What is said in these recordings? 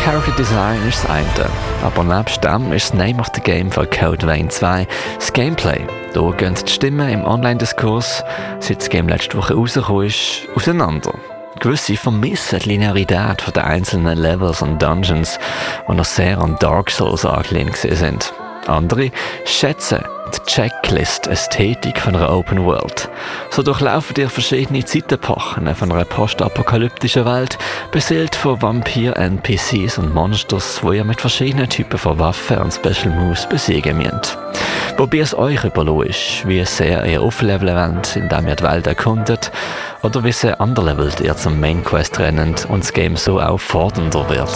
Character Design ist das eine, aber nebst dem ist das Name of the Game von Code Vein 2 das Gameplay. Hier gehen die Stimmen im Online-Diskurs, seit das Game letzte Woche rausgekommen ist, auseinander. Gewisse vermissen die Linearität der einzelnen Levels und Dungeons, die noch sehr an Dark Souls angelehnt sind. Andere schätzen die Checklist-Ästhetik von einer Open World. So durchlaufen ihr verschiedene Zeitepochen von einer postapokalyptischen Welt, beseelt von Vampir-NPCs und Monsters, wo ihr mit verschiedenen Typen von Waffen und Special Moves besiegen müsst. Wobei es euch überlassen ist, wie sehr ihr aufleveln wollt, indem ihr die Welt erkundet, oder wie sehr underlevelt ihr zum Main Quest rennt und das Game so auch fordernder wird.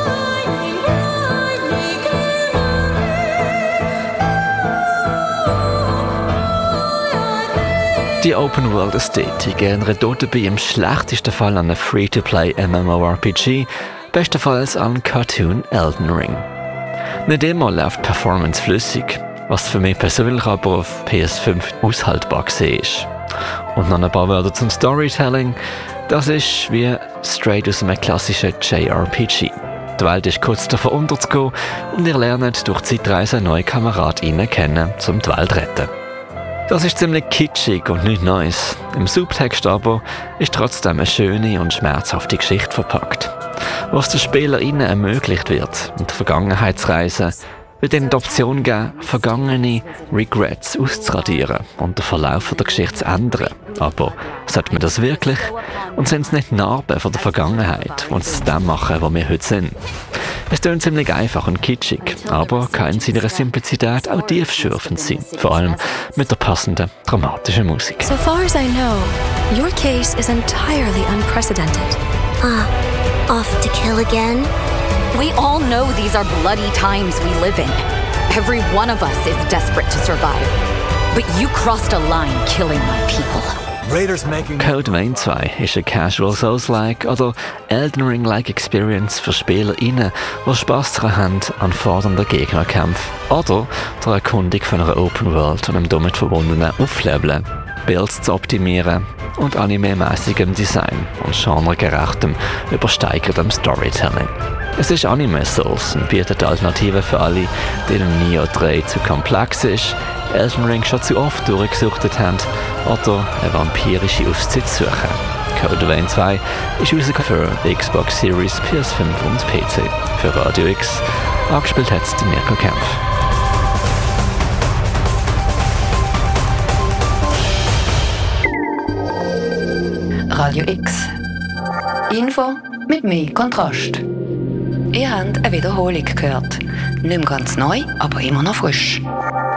Die Open-World-Ästhetik erinnert dabei im schlechtesten Fall an einen Free-to-Play MMORPG, bestenfalls an Cartoon Elden Ring. Nicht immer läuft Performance flüssig, was für mich persönlich aber auf PS5 aushaltbar ist. Und noch ein paar Wörter zum Storytelling. Das ist wie straight aus einem klassischen JRPG. Die Welt ist kurz davor unterzugehen und ihr lernt durch Zeitreisen neue KameradInnen kennen, um die Welt zu retten. Das ist ziemlich kitschig und nichts Neues. Im Subtext aber ist trotzdem eine schöne und schmerzhafte Geschichte verpackt. Was den SpielerInnen ermöglicht wird, in die Vergangenheit zu reisen, wird ihnen die Option geben, vergangene Regrets auszuradieren und den Verlauf der Geschichte zu ändern. Aber sollte man das wirklich? Und sind es nicht Narben von der Vergangenheit, die uns zu dem machen, wo wir heute sind? Es klingt ziemlich einfach und kitschig, aber kann in seiner Simplizität auch tiefschürfend sein, vor allem mit der passenden, dramatischen Musik. So far as I know, your case is entirely unprecedented. Off to kill again? We all know these are bloody times we live in. Every one of us is desperate to survive. But you crossed a line killing my people. Code Vein 2 ist ein Casual Souls-like oder Elden Ring-like Experience für SpielerInnen, die Spass daran haben an fordernden Gegnerkämpfen oder der Erkundung von einer Open World und einem damit verbundenen Aufleveln, Builds zu optimieren und anime-mäßigem Design und genregerechtem, übersteigertem Storytelling. Es ist Anime-Souls und bietet Alternativen für alle, denen Nioh 3 zu komplex ist, Elden Ring schon zu oft durchgesuchtet haben oder eine vampirische Auszeit suchen. Code Vein 2 ist rausgekommen für Xbox Series, PS5 und PC. Für Radio X angespielt hat es Mirko Kempf. Radio X. Info mit mehr Kontrast. Ihr habt eine Wiederholung gehört. Nicht mehr ganz neu, aber immer noch frisch.